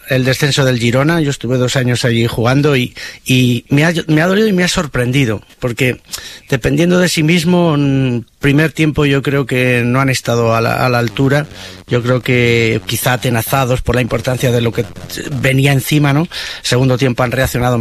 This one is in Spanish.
el descenso del Girona. Yo estuve 2 años allí jugando y me ha dolido y me ha sorprendido, porque dependiendo de sí mismo, en primer tiempo yo creo que no han estado a la altura. Yo creo que quizá atenazados por la importancia de lo que venía encima, ¿no? Segundo tiempo han reaccionado